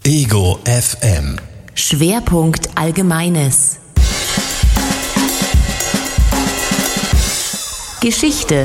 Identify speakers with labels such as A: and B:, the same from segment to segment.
A: Ego FM.
B: Schwerpunkt Allgemeines. Geschichte.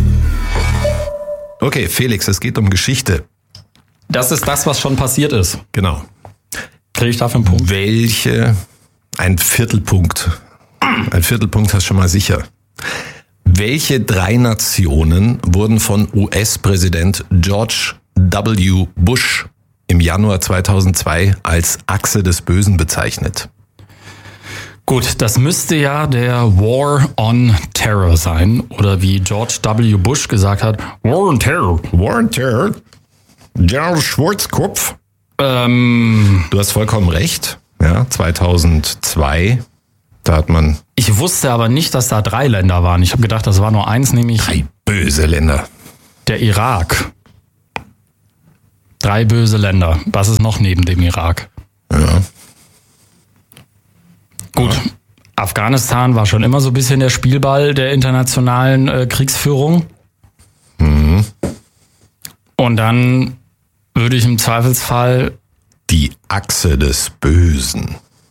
A: Okay, Felix, es geht um Geschichte.
C: Das ist das, was schon passiert ist.
A: Genau.
C: Kriege ich dafür einen Punkt?
A: Ein Viertelpunkt. Ein Viertelpunkt hast du schon mal sicher. Welche 3 Nationen wurden von US-Präsident George W. Bush im Januar 2002 als Achse des Bösen bezeichnet?
C: Gut, das müsste ja der War on Terror sein. Oder wie George W. Bush gesagt hat, War on Terror.
A: War on Terror. General Schwarzkopf. Du hast vollkommen recht. Ja, 2002, da hat man...
C: Ich wusste aber nicht, dass da 3 Länder waren. Ich habe gedacht, das war nur eins, nämlich...
A: 3 böse Länder.
C: Der Irak. 3 böse Länder. Was ist noch neben dem Irak?
A: Ja.
C: Gut, ja. Afghanistan war schon immer so ein bisschen der Spielball der internationalen Kriegsführung.
A: Mhm.
C: Und dann würde ich im Zweifelsfall...
A: Die Achse des Bösen.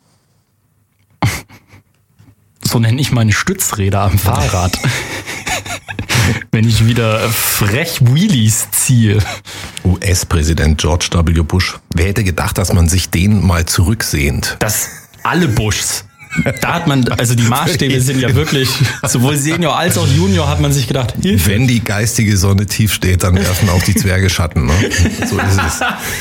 C: So nenne ich meine Stützräder am Fahrrad. Wenn ich wieder frech Wheelies ziehe.
A: US-Präsident George W. Bush. Wer hätte gedacht, dass man sich den mal zurücksehnt?
C: Das alle Bushs. Da hat man, also die Maßstäbe sind ja wirklich, sowohl Senior als auch Junior hat man sich gedacht, Hilfe.
A: Wenn die geistige Sonne tief steht, dann werfen auch die Zwerge Schatten. Ne? So ist es.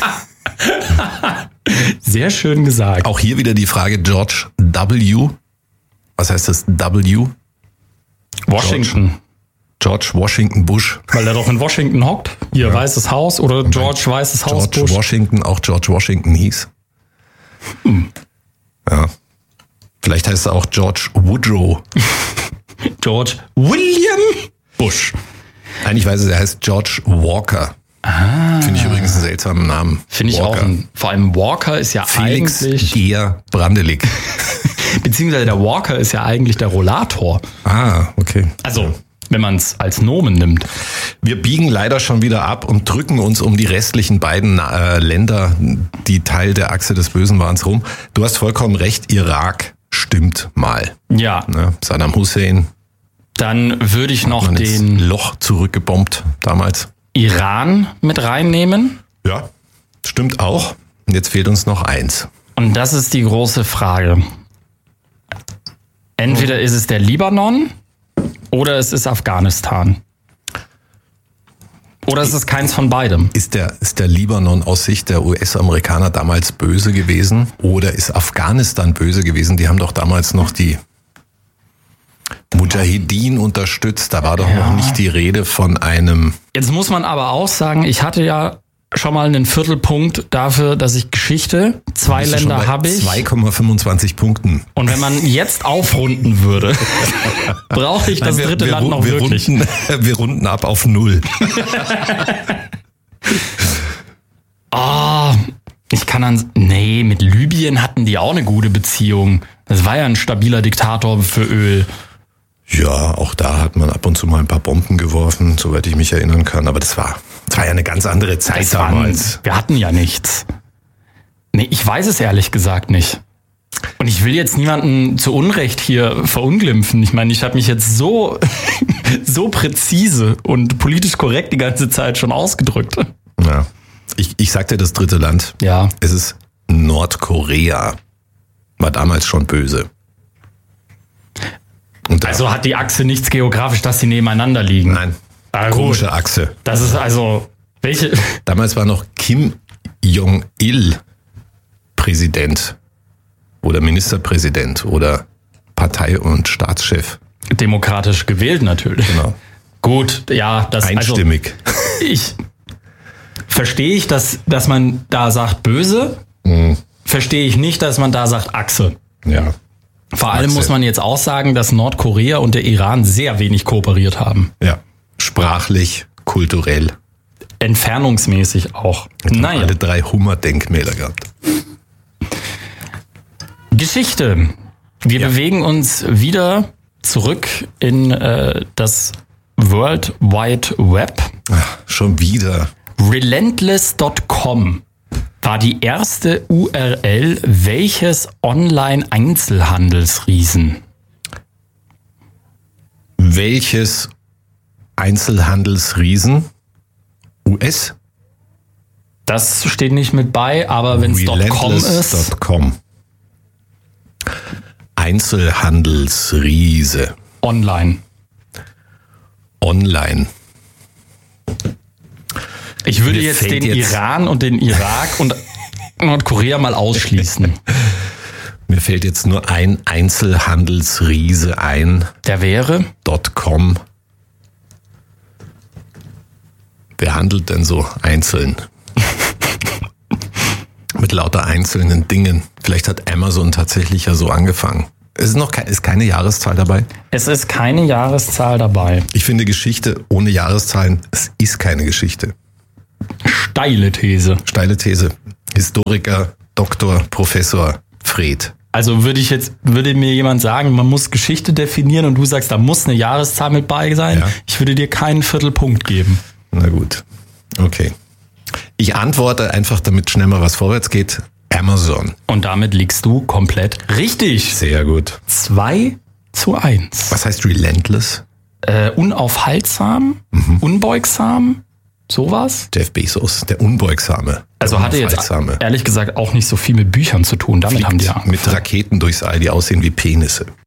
C: Sehr schön gesagt.
A: Auch hier wieder die Frage George W. Was heißt das W?
C: Washington.
A: George Washington Bush.
C: Weil er doch in Washington hockt. Hier, ja. Weißes Haus oder George Weißes Haus
A: George
C: Bush.
A: Washington auch George Washington hieß. Ja. Vielleicht heißt er auch George Woodrow.
C: George William Bush.
A: Eigentlich weiß ich, er heißt George Walker. Finde ich übrigens einen seltsamen Namen.
C: Finde ich auch. Vor allem Walker ist ja
A: Felix
C: eigentlich...
A: Gehr Brandelig.
C: Beziehungsweise der Walker ist ja eigentlich der Rollator.
A: Ah, okay.
C: Also, wenn man es als Nomen nimmt.
A: Wir biegen leider schon wieder ab und drücken uns um die restlichen beiden Länder, die Teil der Achse des Bösen waren, rum. Du hast vollkommen recht, Irak stimmt mal.
C: Ja.
A: Ne? Saddam Hussein.
C: Dann würde ich noch den
A: Loch zurückgebombt damals.
C: Iran mit reinnehmen.
A: Ja, stimmt auch. Und jetzt fehlt uns noch eins.
C: Und das ist die große Frage. Entweder ist es der Libanon oder es ist Afghanistan. Oder ist es keins von beidem?
A: Ist der Libanon aus Sicht der US-Amerikaner damals böse gewesen? Oder ist Afghanistan böse gewesen? Die haben doch damals noch die Mujahideen unterstützt. Da war doch noch nicht die Rede von einem...
C: Jetzt muss man aber auch sagen, ich hatte ja schon mal einen Viertelpunkt dafür, dass ich Geschichte, 2 Länder habe ich.
A: 2,25 Punkten.
C: Und wenn man jetzt aufrunden würde, brauche ich das dritte Land noch wirklich.
A: Wir runden ab auf 0.
C: Mit Libyen hatten die auch eine gute Beziehung. Das war ja ein stabiler Diktator für Öl.
A: Ja, auch da hat man ab und zu mal ein paar Bomben geworfen, soweit ich mich erinnern kann. Aber das war ja eine ganz andere Zeit damals.
C: Wir hatten ja nichts. Nee, ich weiß es ehrlich gesagt nicht. Und ich will jetzt niemanden zu Unrecht hier verunglimpfen. Ich meine, ich habe mich jetzt so präzise und politisch korrekt die ganze Zeit schon ausgedrückt.
A: Ja, ich sag dir das dritte Land.
C: Ja.
A: Es ist Nordkorea. War damals schon böse.
C: Also hat die Achse nichts geografisch, dass sie nebeneinander liegen?
A: Nein, komische Achse.
C: Das ist also, welche?
A: Damals war noch Kim Jong-il Präsident oder Ministerpräsident oder Partei- und Staatschef.
C: Demokratisch gewählt natürlich.
A: Genau.
C: Gut, ja.
A: Einstimmig.
C: Verstehe ich, dass man da sagt böse, verstehe ich nicht, dass man da sagt Achse.
A: Ja.
C: Vor allem muss man jetzt auch sagen, dass Nordkorea und der Iran sehr wenig kooperiert haben.
A: Ja, sprachlich, kulturell.
C: Entfernungsmäßig auch.
A: Naja. Alle 3 Hummer-Denkmäler gehabt.
C: Geschichte. Wir bewegen uns wieder zurück in das World Wide Web.
A: Ach, schon wieder.
C: Relentless.com war die erste URL welches Online-Einzelhandelsriesen?
A: Welches Einzelhandelsriesen? US?
C: Das steht nicht mit bei, aber wenn es .com ist.
A: .com. Einzelhandelsriese.
C: Online. Ich würde jetzt den Iran und den Irak und Nordkorea mal ausschließen.
A: Mir fällt jetzt nur ein Einzelhandelsriese ein.
C: Der wäre?
A: .com. Wer handelt denn so einzeln? Mit lauter einzelnen Dingen. Vielleicht hat Amazon tatsächlich ja so angefangen. Ist keine Jahreszahl dabei?
C: Es ist keine Jahreszahl dabei.
A: Ich finde Geschichte ohne Jahreszahlen, es ist keine Geschichte.
C: Steile These.
A: Historiker, Doktor, Professor Fred.
C: Also würde mir jemand sagen, man muss Geschichte definieren und du sagst, da muss eine Jahreszahl mit bei sein. Ja. Ich würde dir keinen Viertelpunkt geben.
A: Na gut. Okay. Ich antworte einfach, damit schnell mal was vorwärts geht. Amazon.
C: Und damit liegst du komplett richtig.
A: Sehr gut.
C: 2:1.
A: Was heißt relentless?
C: Unaufhaltsam, unbeugsam, sowas.
A: Jeff Bezos, der Unbeugsame.
C: Also hatte jetzt ehrlich gesagt auch nicht so viel mit Büchern zu tun. Damit haben die Angst.
A: Mit Raketen durchs All, die aussehen wie Penisse.